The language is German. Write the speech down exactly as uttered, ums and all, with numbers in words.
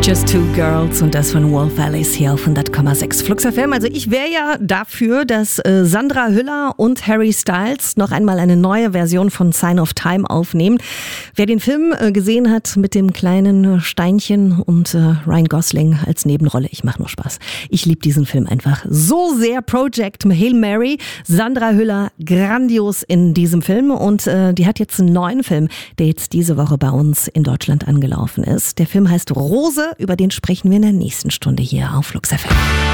Just Two Girls und das von Wolf Alice hier auf hundert Komma sechs Flux F M. Also ich wäre ja dafür, dass äh, Sandra Hüller und Harry Styles noch einmal eine neue Version von Sign of Time aufnehmen. Wer den Film äh, gesehen hat mit dem kleinen Steinchen und äh, Ryan Gosling als Nebenrolle, ich mache nur Spaß. Ich liebe diesen Film einfach so sehr. Project Hail Mary, Sandra Hüller grandios in diesem Film und äh, die hat jetzt einen neuen Film, der jetzt diese Woche bei uns in Deutschland angelaufen ist. Der Film heißt Rose. Über den sprechen wir in der nächsten Stunde hier auf Flux F M.